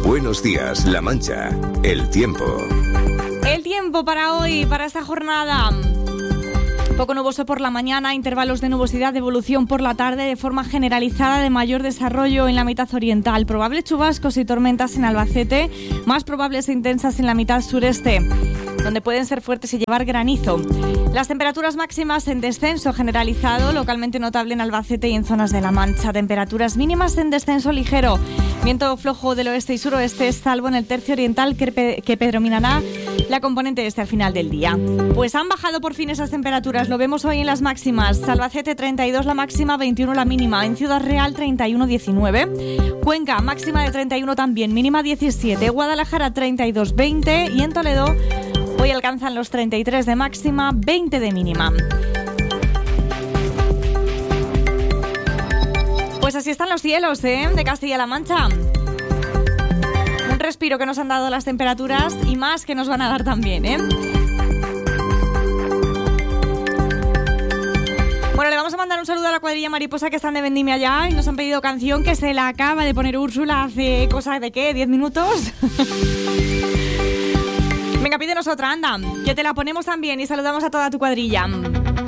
Buenos días, La Mancha. El tiempo. El tiempo para hoy, para esta jornada. Poco nuboso por la mañana, intervalos de nubosidad de evolución por la tarde de forma generalizada de mayor desarrollo en la mitad oriental. Probables chubascos y tormentas en Albacete, más probables e intensas en la mitad sureste, donde pueden ser fuertes y llevar granizo. Las temperaturas máximas en descenso generalizado, localmente notable en Albacete y en zonas de La Mancha. Temperaturas mínimas en descenso ligero. Viento flojo del oeste y suroeste, salvo en el tercio oriental, que predominará la componente este al final del día. Pues han bajado por fin esas temperaturas, lo vemos hoy en las máximas. Albacete 32 la máxima, 21 la mínima. En Ciudad Real 31, 19. Cuenca máxima de 31 también, mínima 17. Guadalajara 32, 20. Y en Toledo hoy alcanzan los 33 de máxima, 20 de mínima. Pues así están los cielos, de Castilla-La Mancha. Un respiro que nos han dado las temperaturas y más que nos van a dar también, Bueno, le vamos a mandar un saludo a la cuadrilla mariposa que están de vendimia allá y nos han pedido canción que se la acaba de poner Úrsula hace cosa de ¿qué? ¿10 minutos? Venga, pídenos otra, anda, que te la ponemos también y saludamos a toda tu cuadrilla.